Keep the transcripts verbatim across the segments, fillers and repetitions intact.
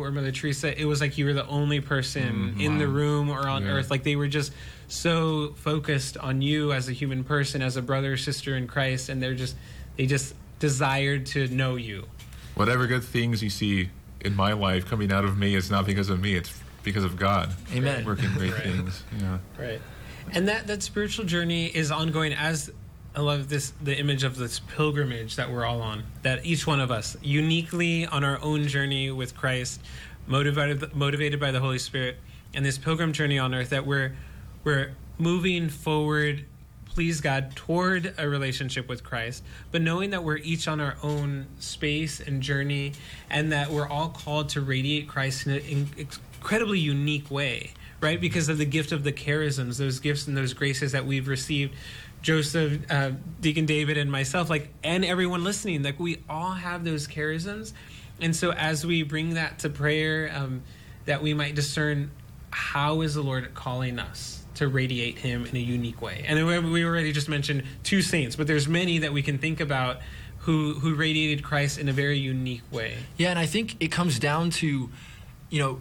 or Mother Teresa, it was like you were the only person Mm, in wow. the room or on Yeah. earth. Like they were just so focused on you as a human person, as a brother or sister in Christ, and they're just they just desired to know you. Whatever good things you see in my life coming out of me, it's not because of me, it's because of God. Amen. Working great Right. things. Yeah. Right. And that, that spiritual journey is ongoing, as I love this, the image of this pilgrimage that we're all on, that each one of us uniquely on our own journey with Christ, motivated, motivated by the Holy Spirit, and this pilgrim journey on earth, that we're, we're moving forward, please God, toward a relationship with Christ, but knowing that we're each on our own space and journey, and that we're all called to radiate Christ in an incredibly unique way, right? Because of the gift of the charisms, those gifts and those graces that we've received. Joseph, uh, Deacon David, and myself, like, and everyone listening, like, we all have those charisms. And so as we bring that to prayer, um, that we might discern, how is the Lord calling us to radiate him in a unique way? And we already just mentioned two saints, but there's many that we can think about who who radiated Christ in a very unique way. Yeah, and I think it comes down to, you know,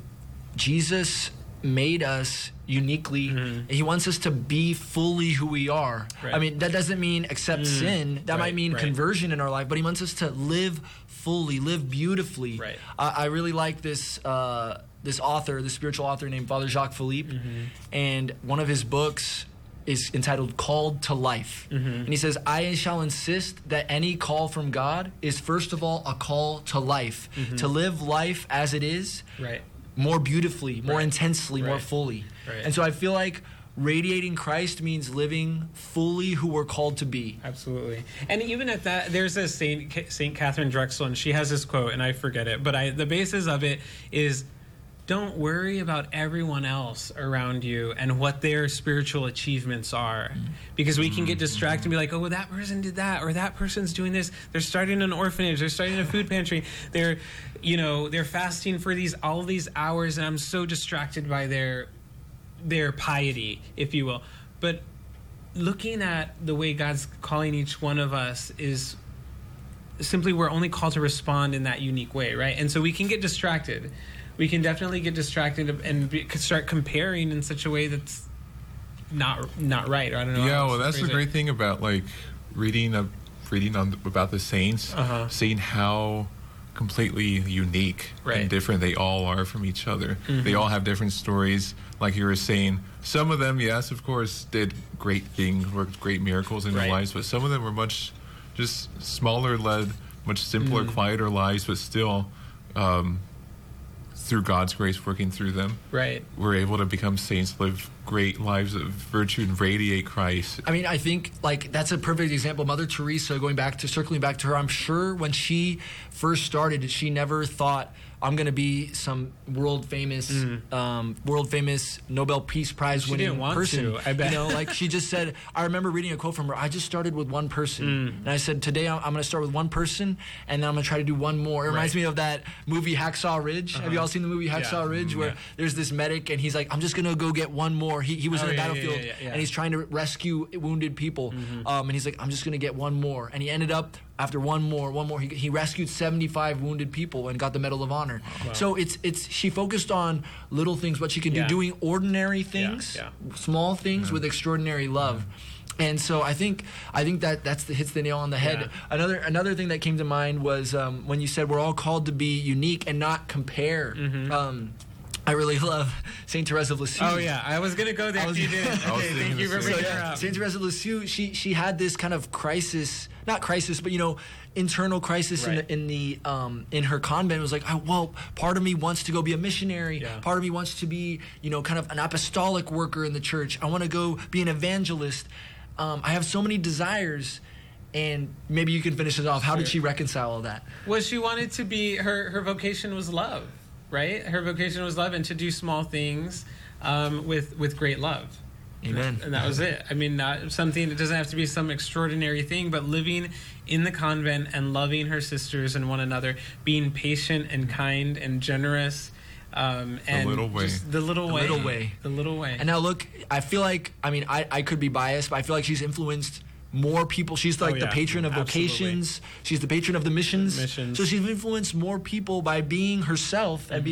Jesus made us uniquely. Mm-hmm. He wants us to be fully who we are. Right. I mean, that doesn't mean accept mm. sin. That right, might mean right. conversion in our life, but he wants us to live fully, live beautifully. Right. Uh, I really like this uh, this author, this spiritual author named Father Jacques Philippe, mm-hmm. and one of his books is entitled Called to Life. Mm-hmm. And he says, I shall insist that any call from God is first of all a call to life, mm-hmm. to live life as it is, right. more beautifully, more right. intensely, right. more fully. Right. And so I feel like radiating Christ means living fully who we're called to be. Absolutely. And even at that, there's a Saint Saint Catherine Drexel, and she has this quote, and I forget it, but I the basis of it is, don't worry about everyone else around you and what their spiritual achievements are. Because we can get distracted and be like, oh, well, that person did that, or that person's doing this. They're starting an orphanage. They're starting a food pantry. They're, you know, they're fasting for these all of these hours, and I'm so distracted by their their piety, if you will. But looking at the way God's calling each one of us is simply we're only called to respond in that unique way, right? And so we can get distracted. We can definitely get distracted and be, start comparing in such a way that's not not right. Or I don't know. Yeah, well, that's the great thing about like reading a, reading on about the saints, uh-huh. seeing how completely unique right. and different they all are from each other. Mm-hmm. They all have different stories. Like you were saying, some of them, yes, of course, did great things, worked great miracles in right. their lives, but some of them were much just smaller led, much simpler, mm-hmm. quieter lives, but still. Um, through God's grace working through them, right, we're able to become saints, live great lives of virtue, and radiate Christ. I mean, I think like that's a perfect example. Mother Teresa, going back to circling back to her, I'm sure when she first started, she never thought, I'm going to be some world famous, mm. um, world famous Nobel Peace Prize she winning didn't want person. To, I bet. You know, like she just said. I remember reading a quote from her. I just started with one person, mm. and I said, today I'm, I'm going to start with one person, and then I'm going to try to do one more. It reminds right. me of that movie Hacksaw Ridge. Uh-huh. Have you all seen the movie Hacksaw yeah. Ridge, mm, where yeah. there's this medic, and he's like, I'm just going to go get one more. He he was oh, in a yeah, battlefield, yeah, yeah, yeah. and he's trying to rescue wounded people, mm-hmm. um, and he's like, I'm just going to get one more, and he ended up. After one more, one more, he, he rescued seventy-five wounded people and got the Medal of Honor. Wow. So it's it's she focused on little things, what she could yeah. do, doing ordinary things, yeah, yeah. small things yeah. with extraordinary love. Yeah. And so I think I think that that's the, hits the nail on the head. Yeah. Another another thing that came to mind was um, when you said we're all called to be unique and not compare. Mm-hmm. Um, I really love Saint Teresa of Lisieux. Oh yeah, I was gonna go there. Was, you did. Okay, thank you for bringing her up. Saint Teresa of Lisieux, she she had this kind of crisis, not crisis, but you know, internal crisis right. in the, in the um in her convent. It was like, oh, well, part of me wants to go be a missionary. Yeah. Part of me wants to be, you know, kind of an apostolic worker in the church. I want to go be an evangelist. Um, I have so many desires. And maybe you can finish it off. How sure. did she reconcile all that? Well, she wanted to be her her vocation was love. Right? Her vocation was love, and to do small things um, with with great love. Amen. And that was it. I mean, not something, it doesn't have to be some extraordinary thing, but living in the convent and loving her sisters and one another, being patient and kind and generous. Um, and the little way. Just the little the way. little way. The little way. And now look, I feel like, I mean, I, I could be biased, but I feel like she's influenced more people. She's like oh, yeah. the patron of Absolutely. vocations. She's the patron of the missions. missions. So she's influenced more people by being herself mm-hmm. and being